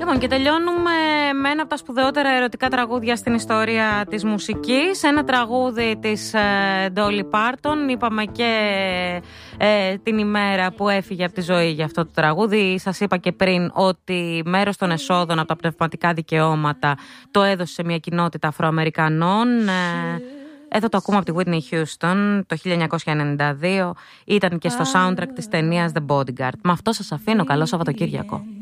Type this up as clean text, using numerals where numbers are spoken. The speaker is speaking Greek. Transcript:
Λοιπόν, και τελειώνουμε με ένα από τα σπουδαιότερα ερωτικά τραγούδια στην ιστορία της μουσικής. Ένα τραγούδι της Dolly Parton. Είπαμε και την ημέρα που έφυγε από τη ζωή για αυτό το τραγούδι. Σας είπα και πριν ότι μέρος των εσόδων από τα πνευματικά δικαιώματα το έδωσε σε μια κοινότητα Αφροαμερικανών. Εδώ το ακούμε από τη Whitney Houston το 1992. Ήταν και στο soundtrack της ταινίας The Bodyguard. Με αυτό σας αφήνω. Καλό Σαββατοκύριακο.